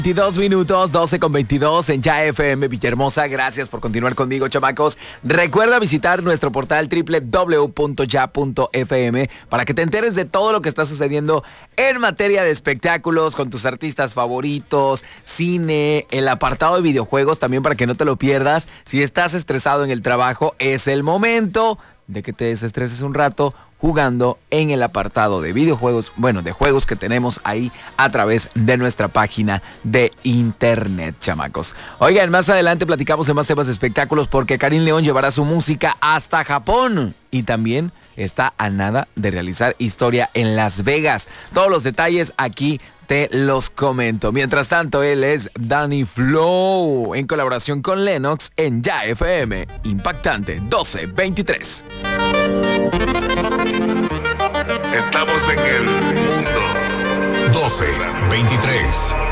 22 minutos, 12:22 en Ya FM Villahermosa. Gracias por continuar conmigo, chamacos. Recuerda visitar nuestro portal www.ya.fm para que te enteres de todo lo que está sucediendo en materia de espectáculos con tus artistas favoritos, cine, el apartado de videojuegos también para que no te lo pierdas. Si estás estresado en el trabajo, es el momento de que te desestreses un rato jugando en el apartado de videojuegos, de juegos que tenemos ahí a través de nuestra página de internet, chamacos. Oigan, más adelante platicamos de más temas de espectáculos porque Karim León llevará su música hasta Japón y también está a nada de realizar historia en Las Vegas. Todos los detalles aquí te los comento. Mientras tanto, él es Danny Flow en colaboración con Lennox en Ya FM. Impactante 12:23. Estamos en el mundo 12:23.